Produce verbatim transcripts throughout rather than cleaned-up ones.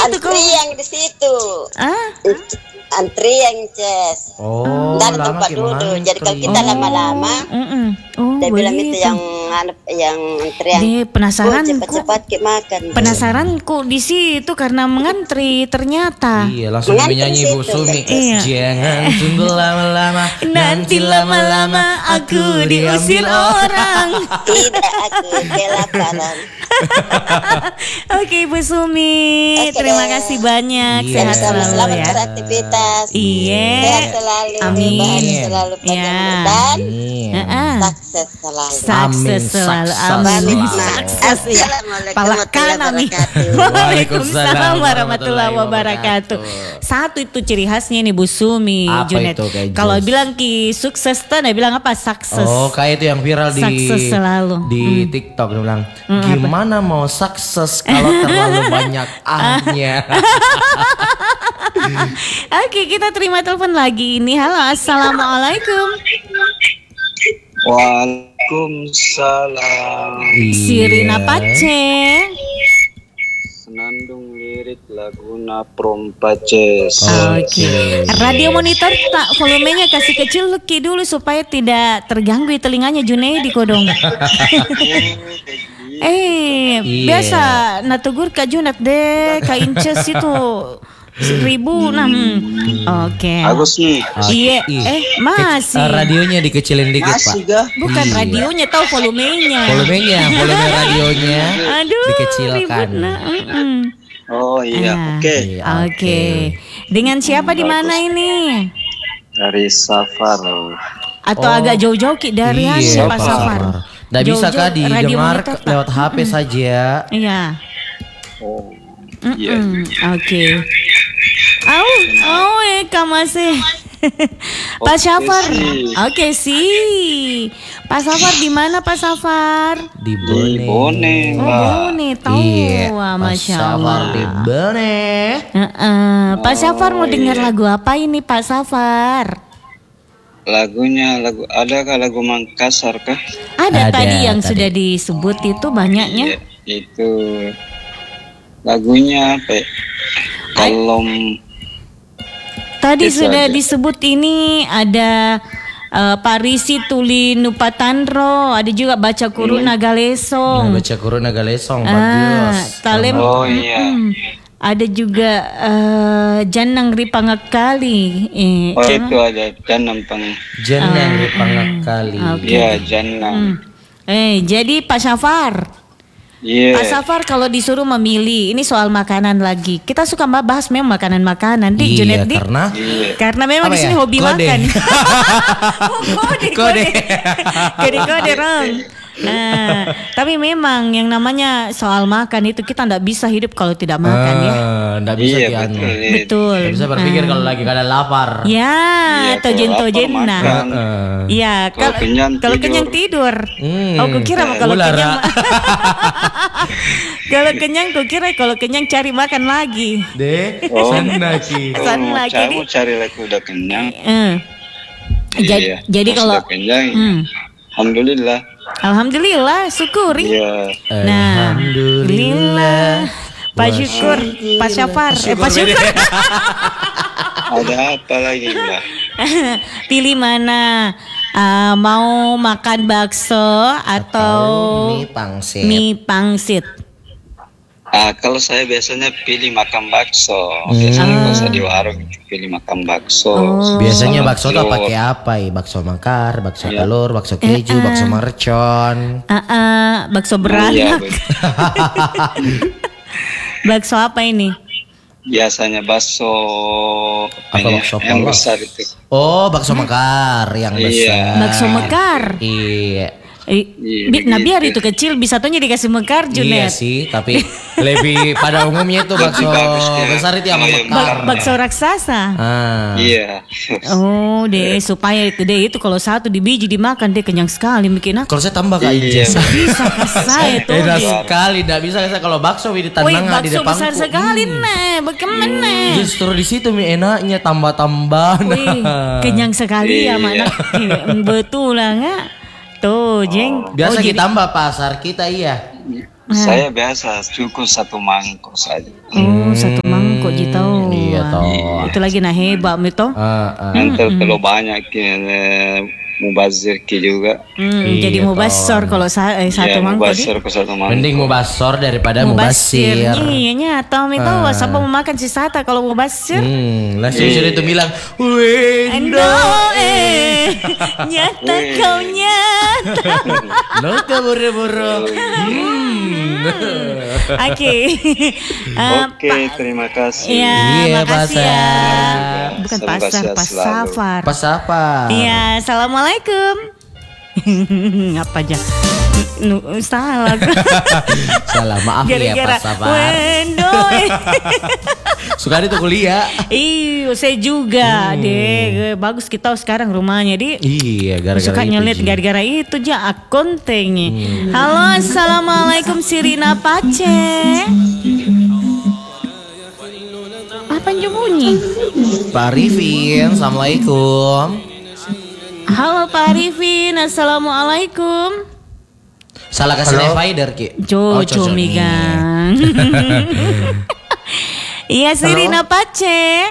itu kok? Antri yang di situ. Ah? Antri yang Ces. Oh, Dan lama tempat ki duduk. mengantri. Jadi kalau kita lama-lama, Mm-mm. Oh, dia bilang itu begitu. yang anu, yang antri yang Deh, penasaran "Oh, ku. cepat-cepat kita makan. Penasaran kok di situ karena mengantri ternyata. Iya, langsung Mengantri menyanyi Bu situ. Sumi. Iya. Jangan tunggu lama-lama, Nanti lama-lama aku diusir orang. Tidak, aku kelaparan. Oke Bu Sumi, Oke terima deh. kasih banyak. Iya. Sehat Sama-sama, selalu selamat ya. beraktivitas. Iya. Sehat selalu. Amin. Bahagia selalu Iya. panjang dan Iya. Heeh. sukses selalu. Sukses Amin, selalu. sukses Amin. selalu. Sukses ya. Assalamualaikum Pala warahmatullahi kanan nih. wabarakatuh. Waalaikumsalam warahmatullahi wabarakatuh. Satu itu ciri khasnya nih Bu Sumi, Apa Junet. itu, Kak Kalau Jess? bilang ki sukses tuh, dia bilang apa? Sukses. Oh, kayak itu yang viral di Sukses selalu. di Hmm. TikTok dia bilang, gimana mau sukses kalau terlalu banyak ahnya. Oke, kita terima telepon lagi ini. Halo, assalamualaikum. Waalaikumsalam. Sirina Pace. Senandung lirik Laguna Prompaces. Oke. Radio monitor tak volumenya kasih kecil Lucky dulu supaya tidak terganggu telinganya Junaidi Kodong. Eh, Iya. biasa natugur Kak Junat deh, Kak Inces itu seribu enam. Oke. Bagus nih. Iya, eh masih. Eh, radionya dikecilin dikit, Pak. Masih gak? Bukan Iya. radionya, tahu volumenya. Volumenya, volume radionya Aduh, dikecilkan. ribut nah. Mm-mm. Oh iya, Ah, oke. Iya, Oke. Dengan siapa di mana ini? Dari Safar. Atau Oh. agak jauh-jauh Ki dari Iya, anu, Pak Pak Safar. Nggak bisa Jauh-jauh kah radio didengar monitor, tak? lewat H P saja? Iya. Oh, iya. Mm-mm. Oke. Au, au, eh masih. Pak Oke, Safar. sih. Oke sih. Pak Safar di mana Pak Safar? Di Di Bone, Oh, Mbak. Bone tahu. Iya, Wah, Pak Masya Safar Allah. di Bone. Heeh. Pak Safar mau Oh, dengar iya. lagu apa ini Pak Safar? Lagunya lagu adakah lagu Makassar kah? Ada, Ada, tadi yang tadi. sudah disebut itu banyaknya. Iya, itu lagunya apa? ya? Kalau Tadi Itu sudah aja. disebut ini ada eh, Parisi Tuli Nupatandro, ada juga Baca Kuru Nah, Nagalesong. baca Corona Galesong, Ah, bagus. Talem. Oh iya. Hmm. Ada juga eh, Janang Ripangakali. Eh, Oh itu ada Janang pang. Jangan dipangak kali. Oke. Iya, Janang. eh, jadi Pak Safar. Iya. Pak Safar kalau disuruh memilih, ini soal makanan lagi. Kita suka bahas memang makanan-makanan di Iya, Junet di. karena Karena memang Apa di sini ya? hobi Kode. makan. Oh, kode, kode, Kode. kode, kode, Ram. Nah, tapi memang yang namanya soal makan itu kita tidak bisa hidup kalau tidak makan ya. Ah, nggak bisa Iya, dianu. betul. Betul. Nggak bisa berpikir kalau lagi kada lapar. Ya, Iya, tojen-tojen kalau lapar nah. makan. Heeh. Iya, Kalau kalau kenyang kalau tidur. kenyang tidur. Hmm. Oh, kukira mah kalau Ular, kenyang. Ra. mah- Kalau kenyang kukira kalau kenyang cari makan lagi. Deh, Oh. sana ki. Pesan mau lagi cari, nih. mau cari lagi udah kenyang. Eh. Jadi, Iya, jadi pas kalau udah kenyang, Hmm. alhamdulillah. Alhamdulillah, syukuri. Iya. Nah, Alhamdulillah. Pak Syukur, Pak Syafar, eh Pak Syukur. Ada apa lagi Mbak? Pilih mana? Ah, mau makan bakso atau mie pangsit. mie pangsit? Ah, kalau saya biasanya pilih makan bakso. Hmm. Biasanya kalau saya di warung pilih makan bakso. Oh. Biasanya Sama bakso tuh telur. pakai apa ya? Bakso makar, bakso Iya. telur, bakso keju, bakso mercon. Ah, ah, bakso Iya, beranak. betul. Bakso apa ini? Biasanya bakso Apa ini, bakso yang polos? besar itu. Oh, bakso mekar yang Iya. besar. Bakso mekar. Iya. Eh, Iya, bi- nah biar begitu. itu kecil bisa tuh dikasih mekar Iya Junet. sih, tapi lebih pada umumnya itu bakso bagus dia. besar itu yang Kalau yang mekar. Ba- bakso raksasa. Ah. Iya. Oh deh supaya deh itu kalau satu di biji dimakan dia kenyang sekali bikin aku. Kalau saya tambah Kak Iya. Injes. Bisa saya tuh. Beda deh. sekali, tidak bisa saya kalau bakso di Wih tanah di bakso depanku. besar sekali nih, bagaimana? Justru di situ mi enaknya tambah-tambah. Wih kenyang sekali ya Iya. mana? Betul lah nggak? Tuh jeng. Biasa Oh, kita tambah pasar kita iya. Saya biasa cukup satu mangkok saja. Oh satu mangkok. mangkok gitu. Iya toh. Itu lagi nah hebat itu. Ah, ah. Nanti kalau banyak eh, mubazir ki juga. Hmm, Iya, jadi mubasor kalau sa eh, satu Iya, mangkok di. mubazir ke satu mangkok. Mending mubasor daripada Mubasir. mubasir. Iya nyata Mi tahu siapa mau makan si Sata kalau mubasir. Hmm, langsung sudah itu bilang, Endo Wendo. eh nyata kau nyata. Lo keburu-buru. Hmm. Oke. Eh, Oke, terima kasih. Iya, Iya, makasih ya. Pasar. Bukan Semoga pasar, sehat pas selalu. safar. Pas apa? Iya, assalamualaikum. Apa aja? Nu- Salah. Salah, maaf ya Gara-gara Pak Sabar. Wendo. eh. Suka itu kuliah. Ih, saya juga deh. Bagus kita tahu sekarang rumahnya di. Iya, gara-gara Suka itu, nyelit Ji. gara-gara itu aja akontengnya. Halo, assalamualaikum Sirina Pace. Apa yang bunyi? Pak Arifin, assalamualaikum. Halo Pak Arifin, assalamualaikum. Salah kasih divider ki. Jojo Jojo nih. Migang. Iya Sirina Pace.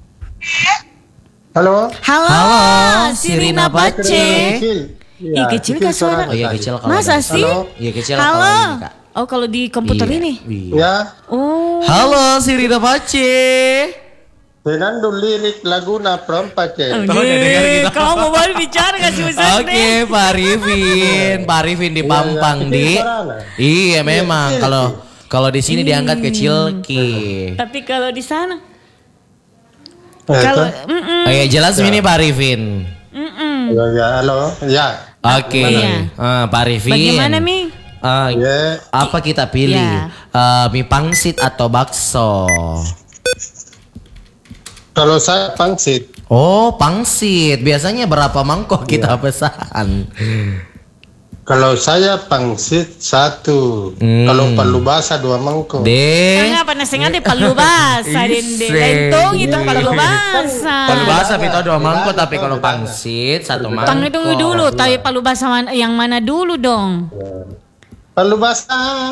Halo. Halo, Halo, Sirina Sirina Pace. Kecil. Ih, kecil kah suara? Oh iya kecil kalau Masa ada- sih? Halo. Iya kecil Halo. kalau ini, Kak. Oh kalau di komputer Iya, ini. iya. Ya, Oh. Halo Sirina Pace. Fernando lirik laguna from Pace. Oh, Tahu udah dengar deh, gitu. Kalau mau baru bicara gak susah Oke, Pak Arifin, Pak Arifin di Pampang iya, di. suaranya. Iya memang Iya, kalau kalau di sini diangkat kecil ki. Tapi kalau di sana, Eh, kalau itu? mm-mm, Oh ya jelas ini Pak Arifin. mm-mm. Ya, ya, halo. Ya. Oke, Iya. Ah, Pak Arifin. Bagaimana Mi? Ah, Ya. apa kita pilih? Iya. Ah, mie pangsit atau bakso? Kalau saya pangsit. Oh, pangsit. Biasanya berapa mangkok kita pesan? Kalau saya pangsit satu. Hmm. Kalau palu basah dua mangkok. Deh. Kenapa nasi ngade palu basah dende Ise. lentong itu palu basah. Palu basah kita dua mangkok tapi kalau pangsit satu mangkok. Tunggu tunggu dulu, tapi palu basah man- yang mana dulu dong? Palu basah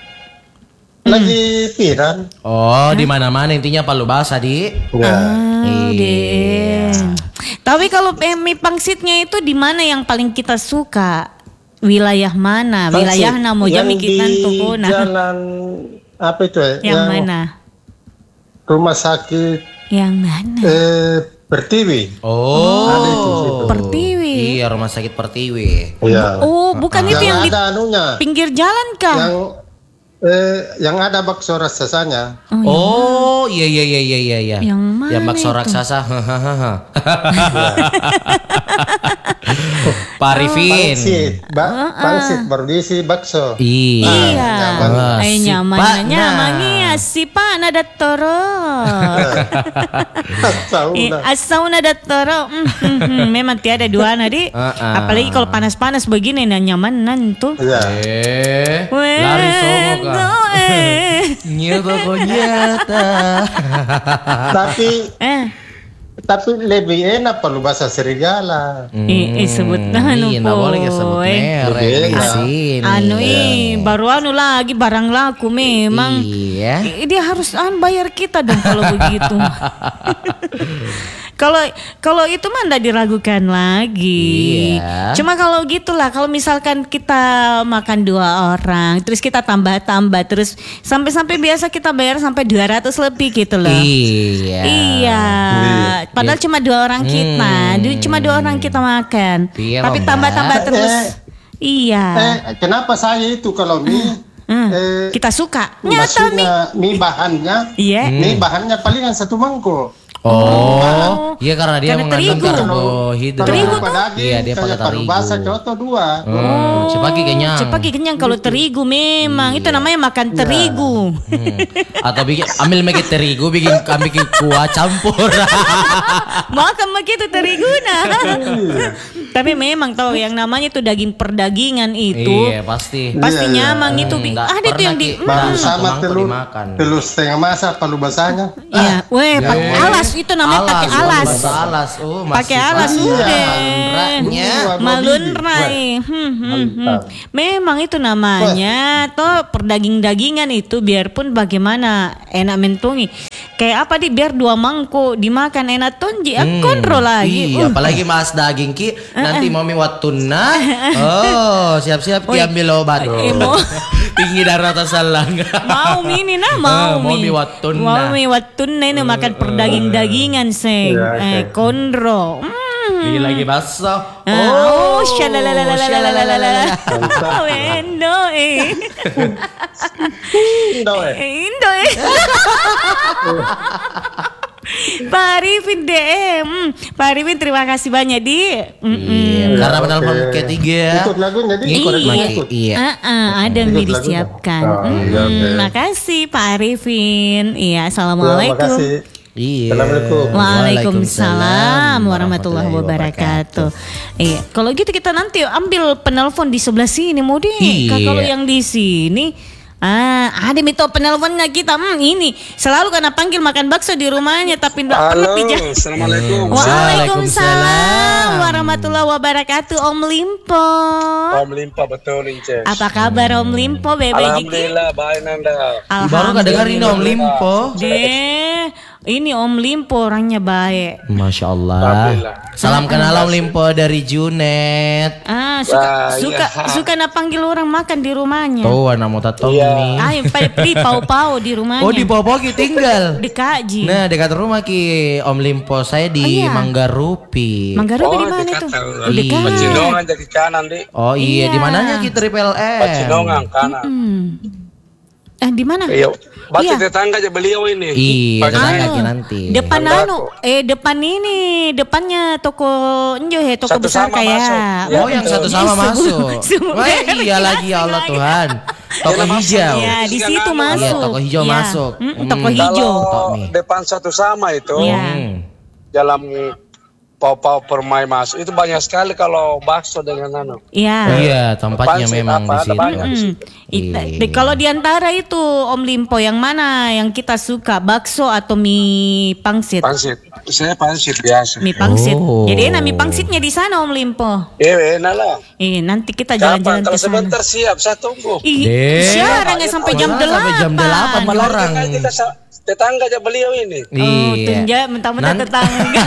lagi viral. Oh, di mana-mana intinya palu basah, Di. Ya. Ah, Iya. deh. Tapi kalau eh, mie pangsitnya itu di mana yang paling kita suka? Wilayah mana? Pangsit. Wilayah namo Yang jami di kita tuh nah. Jalan apa itu ya? Yang mana? Rumah sakit Yang mana? eh Pertiwi. Oh. Ada itu situ. Pertiwi. Iya, rumah sakit Pertiwi. Ya. Oh, bukan itu yang di ada anunya. pinggir jalan kah? Yang eh yang ada bakso raksasanya. Oh, iya iya iya iya iya iya. Yang mana Yang bakso itu? raksasa. Pak Arifin. Pangsit, ba- pangsit baru diisi bakso. Iya. Iya. nyaman. Ah, Eh si nyaman, Pak nyaman Na. iya si Pak nada toro. Tahu Eh, dah. asau nada toro. Mm, mm, mm, memang tiada dua nadi. Ah, ah. Apalagi kalau panas-panas begini nah nyaman nan tuh. Ya. Eh, Wendo, lari sono kah? eh. Nyata kok nyata. Tapi Eh, tapi lebih enak palu basah serigala. eh, eh, sebut anu Iya, nggak boleh ya sebut boy. merek Iya. di sini. Anu ih, baru anu lagi barang laku memang. Iya. Eh, dia harus an bayar kita dong kalau begitu. Kalau kalau itu mah enggak diragukan lagi. Iya. Cuma kalau gitulah, kalau misalkan kita makan dua orang, terus kita tambah-tambah terus sampai-sampai biasa kita bayar sampai dua ratus lebih gitu loh. Iya. Iya. Padahal cuma dua orang kita, Hmm. Du- cuma dua orang kita makan. Iya, Tapi Mbak. tambah-tambah terus. Eh. Iya. Eh, kenapa saya itu kalau mie Hmm, eh, kita suka. Nyata Mi. maksudnya mie bahannya, Iya. mie bahannya palingan satu mangkok. Oh, iya karena dia Karena mengandung terigu. karbohidrat. Terigu Kalau daging, Iya, dia kayak pada palu terigu. basah contoh dua. Hmm, cepat kenyang. Cepat kenyang kalau terigu memang itu namanya makan terigu. Hmm. Atau bikin ambil megi terigu bikin kami bikin kuah campur. Makan begitu terigu nah. Tapi memang tahu yang namanya itu daging perdagingan itu Iya, pasti. pasti Iya, iya. nyamang itu. Hmm, Bi- nggak Ada itu yang di pernah, Ki. Baru Hmm, satu sama mangkok telur, dimakan. telur setengah masa palu basahnya. Iya, weh pakai alas itu namanya pakai bukan alas. bahasa alas. Oh, masih Pakai alas Iya, udah. malunraknya. Malunrai. Hmm, hmm, hmm. Mantap. Memang itu namanya toh perdaging-dagingan itu biarpun bagaimana enak mentungi. kayak apa di biar dua mangkuk dimakan enak tonji. Aku kontrol lagi. Iya, Uh. apalagi mas daging ki nanti mami watuna. Oh, siap-siap ki ambil obat. Eh, mau- Tinggi darah atas salang. Mau mini nah mau Mau mi mi watuna. mau mi watuna ini makan perdaging-dagingan seng Iya, eh oke. kondro. Hmm. Lagi lagi bakso. Oh, shalalalalalalalala. shalalalalala. Wendo eh. Indo eh. Indo eh. Pak Arifin D M. Pak Arifin terima kasih banyak di. Iya, karena Oke. penelpon ketiga. Ikut lagunya di Ikut ikut Maki. ikut. Iya. Ah, ah, ada Ikut mi lagunya. disiapkan. Oh, iya, Mm, oke. Makasih Pak Arifin. Iya, Terima assalamualaikum. kasih. Iya. Assalamualaikum. Waalaikumsalam warahmatullahi wabarakatuh. Iya, kalau gitu kita nanti ambil penelpon di sebelah sini, mau deh. Iya. Kalau yang di sini, ah, ada mito penelponnya kita. Hmm, ini selalu karena panggil makan bakso di rumahnya, tapi tidak pernah pijak. Assalamualaikum. Waalaikumsalam warahmatullahi wabarakatuh, Om Limpo. Om Limpa betul Inces. Apa kabar Om Limpo, Bebe Jiki? Alhamdulillah baik Nanda. Baru gak dengerin Om Limpo. Deh, ini Om Limpo orangnya baik. Masya Allah. Alhamdulillah. Salam kenal Om Limpo dari Junet. Ah, suka Wah, suka iya. suka nak panggil orang makan di rumahnya. Tuh anak mau tato Iya. nih. Ayo di pau-pau di rumahnya. Oh di Popoki tinggal. Di Kaji. Nah dekat rumah ki Om Limpo saya di Oh, iya. Manggarupi. Manggarupi di Oh, mana dekat tuh? tahu. Oh, dekat. Pacinongan jadi kanan di. Oh iya, Iya. di mananya ki Triple M? Pacinongan kanan. Hmm. Eh di mana? Iya. Batu Iya. tetangga aja beliau ini. Iya, Pacinongan. tetangga Anu, ki nanti. Depan Tangga anu, eh depan ini, depannya toko enjo he, toko Satu besar sama kayak. masuk. Oh yang satu sama Iya, masuk. sebelum- sebelum- Wah iya lagi ya Allah Tuhan. Toko hijau. Ya, di Iya, situ iya, masuk. toko hijau Iya. masuk. Mm, Hmm. toko hijau. Kalau Tok, Mi. depan satu sama itu Iya. Hmm. dalam pau-pau permai masuk itu banyak sekali kalau bakso dengan anu. Iya. Iya tempatnya Pangsit memang apa, di ada situ. banyak. Hmm. Ita- Iya. di- Kalau diantara itu Om Limpo yang mana yang kita suka, bakso atau mie pangsit? Pangsit. Saya pangsit biasa. Mie pangsit. Oh. Jadi enak mie pangsitnya di sana Om Limpo. Iya enak lah. Eh nanti kita Kapan? jalan-jalan Kalau ke sana. sebentar siap, saya tunggu. Ih, Deh. siaran ya sampai jam Sampai delapan. jam delapan Apalagi orang. kan kita sa- tetangga aja beliau ini. Oh, Iya. tunja mentah-mentah Nan- tetangga.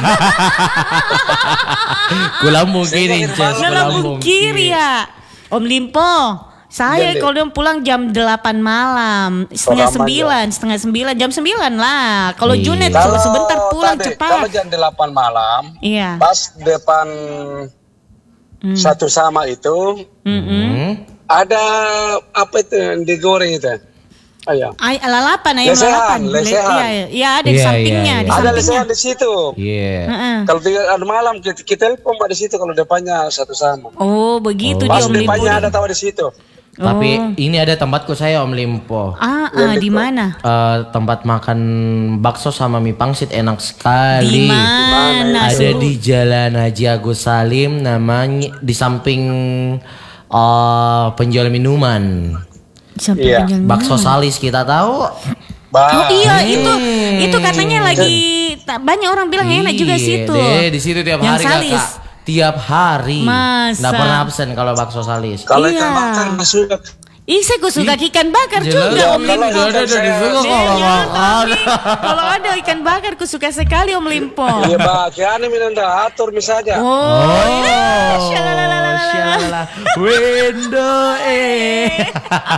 Kulambung kiri, Saya Ces. Nah, lambung kiri ya. Om Limpo, saya Iya, Dek. kalau dia pulang jam delapan malam, setengah lama sembilan, setengah sembilan, jam sembilan lah. Kalau Iya. Junet Kalau sebentar pulang tadi, cepat. Kalau jam delapan malam, Iya. pas depan Hmm. satu sama itu Mm-mm. Hmm. ada apa itu yang digoreng itu? Ayam. Ay, lalapan, ayam Lesehan, lalapan. Le- lesehan. Iya, iya, ada di Iya, sampingnya, iya, di iya. Ada sampingnya. lesehan di situ. Iya. Heeh. Kalau tiga ada malam kita, kita telepon di situ kalau depannya satu sama. Oh, begitu Pas dia Om Limpo. depannya ada tahu di situ. Tapi ini ada tempatku saya Om Limpo. Ah, ah, di mana? Eh, tempat makan bakso sama mie pangsit enak Di sekali. mana? Ada Su? di Jalan Haji Agus Salim, namanya di samping eh, penjual minuman. Sampai Iya. penjual Bakso minuman. Salis kita tahu. Bah, Oh iya itu itu katanya lagi tak, banyak orang bilang enak juga Iya, situ. deh, di situ tiap Yang hari Salis. Kakak. Tiap hari. Masa? Nggak pernah absen kalau bakso Salis. kalau Iya. ikan bakar masuk. Ih, saya kok suka ikan bakar juga Om Kalau Limpo. ada, ada, disuka Iya, iya, tapi kalau ada ikan bakar ku suka sekali Om Limpo. Iya, bah, kian minanda atur misalnya. Oh, iya. Oh, Shalalalalala. shalala. Window eh.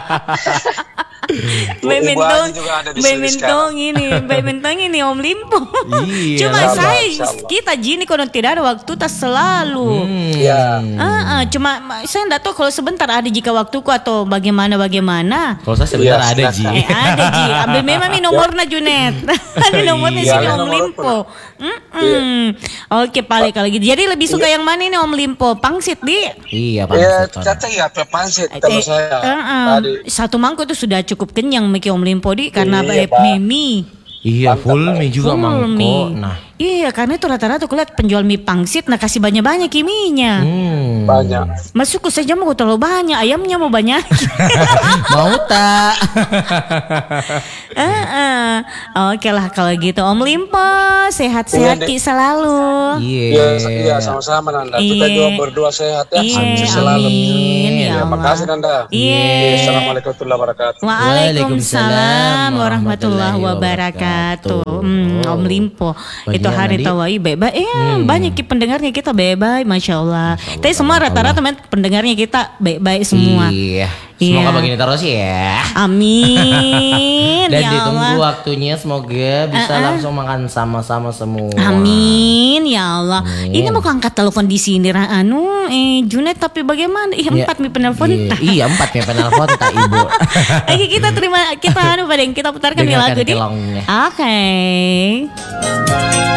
Badminton, juga ada di sini badminton ini, badminton ini Om Limpo. Iya, Cuma lah. saya Insyaallah. kita jini kalau tidak ada waktu tak selalu. Ya. Ah, ah, cuma ma- saya enggak tahu kalau sebentar ada jika waktuku atau bagaimana bagaimana. Kalau saya sebentar Iya, ada Ji. silakan. Eh, ada Ji, ambil memang ini nomornya Junet. Ada nomornya Iya, sini ada Om nomor Limpo. Mm-mm. Oke, paling kalau gitu. Jadi lebih suka yang mana ini Om Limpo? Pangsit di? Iya, Ya, pangsit. kata ya pangsit kalau Eh, saya eh, eh, tadi. satu mangkuk itu sudah cukup kenyang Miki Om Limpo di karena Iya, eh, Pak. mie. Iya, full mie juga Full mangkok. mie. Nah, Iya, karena itu rata-rata aku lihat penjual mie pangsit nah kasih banyak-banyak kiminya. hmm. Banyak. Masukku saja mau terlalu banyak, ayamnya mau banyak. Mau tak? Ah, ah. Oke lah kalau gitu Om Limpo sehat-sehat Iya, Ki selalu. Iya. Iya, iya sama-sama Nanda. Kita Iya. dua berdua sehat ya. Iya, Sukses selalu. amin ya Ya, Allah. makasih Nanda. Iya. Assalamualaikum warahmatullahi wabarakatuh. Waalaikumsalam Waalaikumsalam warahmatullahi warahmatullahi wabarakatuh. Iya tuh, tuh. hmm, Om Limpo. Banyak Itu hari nanti. tawai bebas. Eh, Hmm. banyak ki pendengarnya kita bebas, masya Allah. Tapi semua rata-rata men, pendengarnya kita baik-baik semua. Iya. Iya. Semoga begini terus ya. Amin. Dan ya ditunggu Allah. waktunya semoga bisa Uh-uh. langsung makan sama-sama semua. Amin ya Allah. Amin. Ini mau angkat telepon di sini Ra. Anu eh Junet tapi bagaimana? Ih, Iya. empat mi penelpon. Iya, iya empat ya penelpon tak ibu. Oke, kita terima kita anu pada yang kita putarkan di Dengarkan lagu di. kelongnya. Oke.